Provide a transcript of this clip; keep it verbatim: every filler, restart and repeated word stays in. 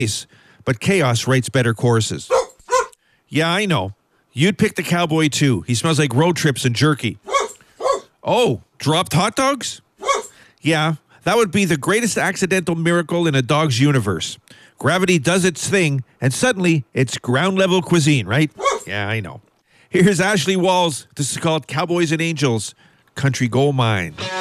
but chaos writes better choruses. Yeah, I know. You'd pick the cowboy too. He smells like road trips and jerky. Oh, dropped hot dogs? Yeah, that would be the greatest accidental miracle in a dog's universe. Gravity does its thing, and suddenly it's ground-level cuisine, right? Yeah, I know. Here's Ashley Walls. This is called Cowboys and Angels, Country Gold Mine.